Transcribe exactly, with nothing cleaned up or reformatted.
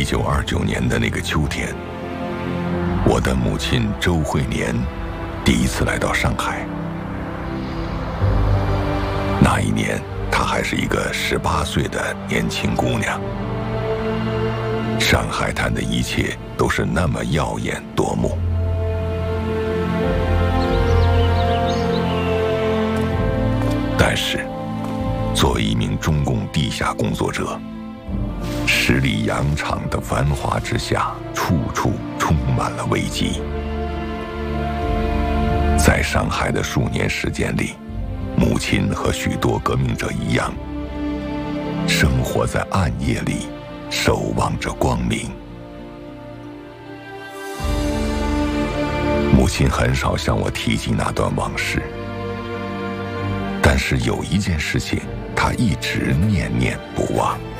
一九二九年的那个秋天，我的母亲周慧莲第一次来到上海。那一年，她还是一个十八岁的年轻姑娘。上海滩的一切都是那么耀眼夺目。但是，作为一名中共地下工作者，十里洋场的繁华之下，处处充满了危机。在上海的数年时间里，母亲和许多革命者一样，生活在暗夜里，守望着光明。母亲很少向我提及那段往事，但是有一件事情，她一直念念不忘。